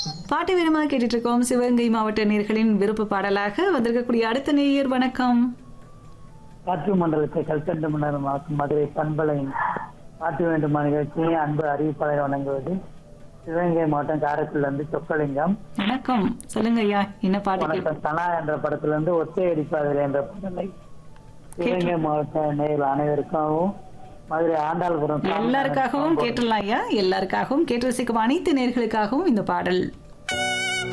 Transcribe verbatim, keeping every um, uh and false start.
பாட்டு வீரமாக கேட்டுட்டு இருக்கோம். சிவகங்கை மாவட்ட நேயர்களின் விருப்ப பாடலாக வந்திருக்கக்கூடிய அடுத்த நேயர். வணக்கம். காற்று மண்டலத்தை கல்கண்டு மண்டலமாக்கும் மதுரை பண்பலையின் காற்று வேண்டுமா நிகழ்ச்சியை அன்பு அறிவிப்பாளர் வழங்குவது சிவகங்கை மாவட்டம் காரைக்குடில இருந்து சொக்கலிங்கம். வணக்கம், சொல்லுங்க ஐயா, என்ன பாட்டு? வணக்கம். சனா என்ற படத்துல இருந்து ஒத்தை அடிப்பாதில் என்ற பாடலை சிவகங்கை மாவட்ட நேயர்கள் அனைவருக்காகவும் மதுரை ஆண்டாள்புரம் எல்லாருக்காகவும் கேட்டுடலாம் ஐயா. எல்லாருக்காகவும் கேட்டு ரசிக்கும் அனைத்து நேயர்களுக்காகவும் இந்த பாடல்